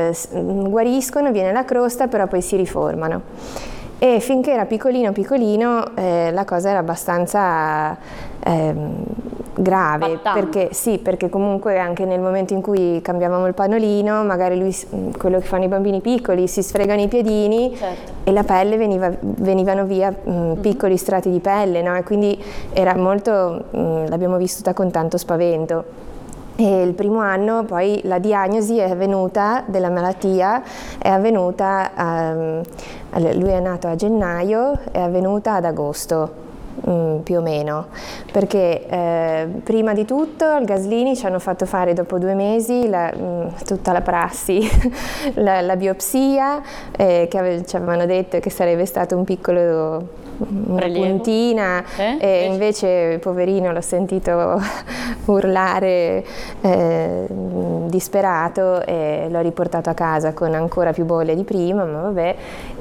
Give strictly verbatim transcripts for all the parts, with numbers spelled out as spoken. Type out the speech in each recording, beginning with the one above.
eh, guariscono, viene la crosta, però poi si riformano. E finché era piccolino piccolino eh, la cosa era abbastanza eh, grave, perché, sì, perché comunque anche nel momento in cui cambiavamo il pannolino, magari lui, quello che fanno i bambini piccoli, si sfregano i piedini, certo, e la pelle veniva, venivano via mh, piccoli strati di pelle, no? E quindi era molto, mh, l'abbiamo vissuta con tanto spavento. E il primo anno poi la diagnosi è avvenuta della malattia, è avvenuta, um, lui è nato a gennaio, è avvenuta ad agosto. Mm, più o meno, perché eh, prima di tutto al Gaslini ci hanno fatto fare dopo due mesi la, mm, tutta la prassi, la, la biopsia, eh, che ave- ci avevano detto che sarebbe stato un piccolo, una prelievo, puntina, eh? E invece poverino l'ho sentito urlare eh, disperato e l'ho riportato a casa con ancora più bolle di prima, ma vabbè.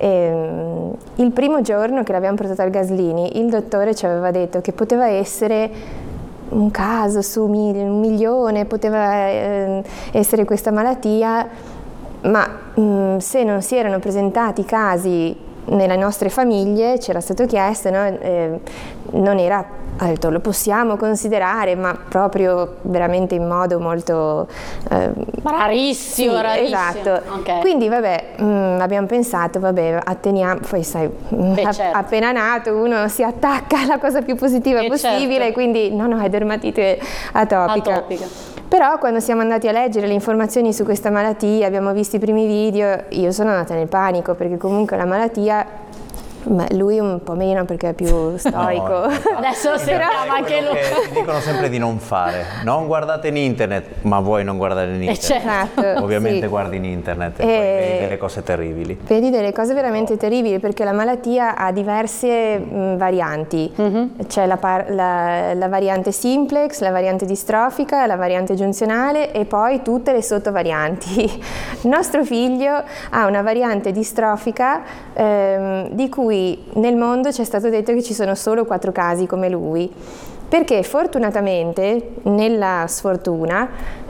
E, il primo giorno che l'abbiamo portato al Gaslini, il dottore ci aveva detto che poteva essere un caso su un milione, poteva eh, essere questa malattia, ma mh, se non si erano presentati casi nelle nostre famiglie, c'era stato chiesto, no? eh, non era, ha detto, lo possiamo considerare, ma proprio veramente in modo molto eh, rarissimo, sì, rarissimo. Esatto. Okay. Quindi vabbè, mh, abbiamo pensato, vabbè, atteniamo, poi sai, Beh, a, certo, appena nato uno si attacca alla cosa più positiva eh, possibile, certo, quindi no, no, è dermatite atopica. atopica. Però quando siamo andati a leggere le informazioni su questa malattia, abbiamo visto i primi video, io sono andata nel panico, perché comunque la malattia, ma lui un po' meno perché è più stoico. No, adesso lo sentiamo anche lui. Ti dicono sempre di non fare, non guardate in internet, ma vuoi non guardare in internet. Esatto, ovviamente sì, guardi in internet e, e poi vedi delle cose terribili. Vedi delle cose veramente terribili, perché la malattia ha diverse mh, varianti. Mm-hmm. C'è la, la, la variante simplex, la variante distrofica, la variante giunzionale e poi tutte le sottovarianti. Il nostro figlio ha una variante distrofica ehm, di cui nel mondo ci è stato detto che ci sono solo quattro casi come lui, perché fortunatamente nella sfortuna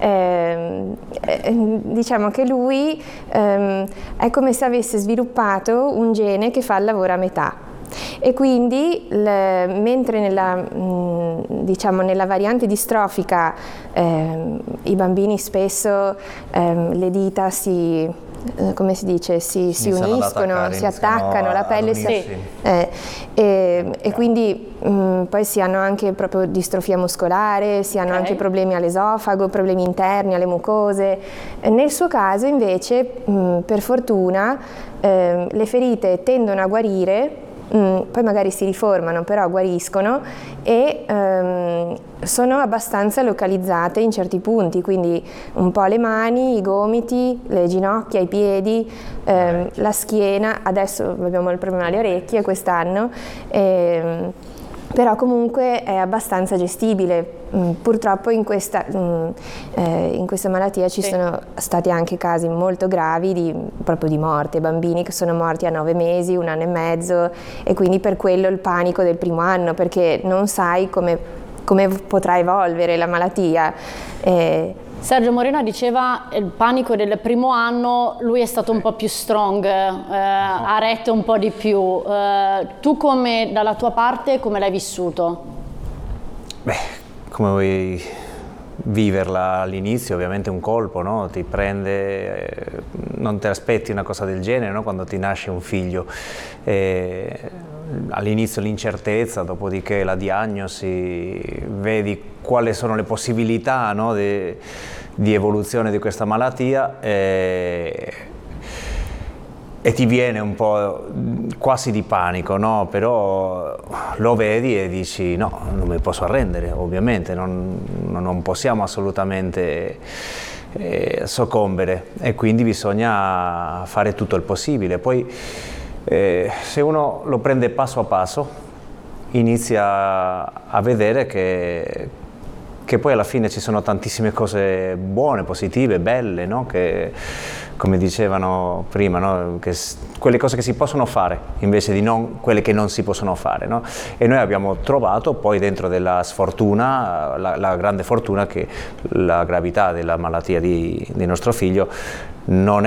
ehm, eh, diciamo che lui ehm, è come se avesse sviluppato un gene che fa il lavoro a metà. E quindi le, mentre nella, mh, diciamo, nella variante distrofica ehm, i bambini spesso ehm, le dita si come si dice, si, si uniscono, si attaccano, la pelle si eh, e, e quindi mh, poi si hanno anche proprio distrofia muscolare, si hanno okay. anche problemi all'esofago, problemi interni alle mucose. E nel suo caso invece, mh, per fortuna, eh, le ferite tendono a guarire. Mm, poi magari si riformano, però guariscono e ehm, sono abbastanza localizzate in certi punti, quindi un po' le mani, i gomiti, le ginocchia, i piedi, ehm, la schiena. Adesso abbiamo il problema alle orecchie quest'anno, ehm, però comunque è abbastanza gestibile. Mm, purtroppo in questa, mm, eh, in questa malattia ci sì. sono stati anche casi molto gravi di, proprio di morte, bambini che sono morti a nove mesi, un anno e mezzo, e quindi per quello il panico del primo anno, perché non sai come, come potrà evolvere la malattia. Eh, Sergio Moreno diceva il panico del primo anno, lui è stato un po' più strong, eh, ha retto un po' di più. Eh, tu come, dalla tua parte, come l'hai vissuto? Beh, come vuoi viverla all'inizio, ovviamente un colpo, no? Ti prende, eh, non ti aspetti una cosa del genere, no? Quando ti nasce un figlio. Eh, all'inizio l'incertezza, dopodiché la diagnosi, vedi quali sono le possibilità, no? di, di evoluzione di questa malattia e, e ti viene un po' quasi di panico, no? Però lo vedi e dici no, non mi posso arrendere, ovviamente, non, non possiamo assolutamente eh, soccombere e quindi bisogna fare tutto il possibile. Poi eh, se uno lo prende passo a passo inizia a vedere che, che poi alla fine ci sono tantissime cose buone, positive, belle, no? Che, come dicevano prima, no? Che quelle cose che si possono fare invece di non, quelle che non si possono fare, no? E noi abbiamo trovato poi dentro della sfortuna, la, la grande fortuna che la gravità della malattia di, di nostro figlio non è